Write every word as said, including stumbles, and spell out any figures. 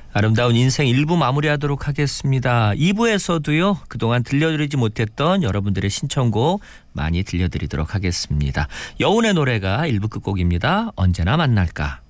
아름다운 인생 일 부 마무리하도록 하겠습니다. 이 부에서도요. 그동안 들려드리지 못했던 여러분들의 신청곡 많이 들려드리도록 하겠습니다. 여운의 노래가 일 부 끝곡입니다. 언제나 만날까.